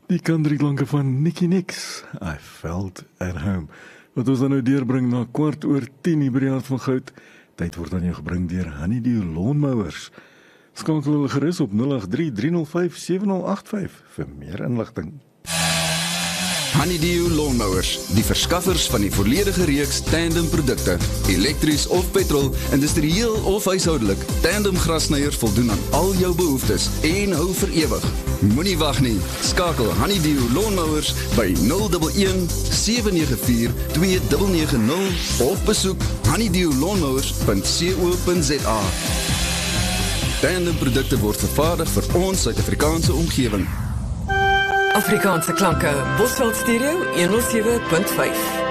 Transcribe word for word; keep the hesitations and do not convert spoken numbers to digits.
Die country-klanke van Nicky Nicks, I Felt at Home. Wat ons dan nou deurbring na kwart oor tien hier by die Hart van Goud. Tyd word aan jou gebring deur Honeydew Lawnmowers. Skakel hulle gerus op nul agt drie, drie nul vyf, sewe nul agt vyf vir meer inligting. Honeydew Lawnmowers, die verskaffers van die volledige reeks tandem produkte, elektries of petrol, industrieel of huishoudelik. Tandem grasnyers voldoen aan al jou behoeftes en hou vir ewig. Moenie wag nie, skakel Honeydew Lawnmowers by nul een een, sewe nege vier, twee nege nege nul of besoek honeydew lawnmowers punt co punt za. Tandem produkte word vervaardig vir ons Suid-Afrikaanse omgewing. Afrikaanse klanke, Bosveld Stereo honderd sewe punt vyf.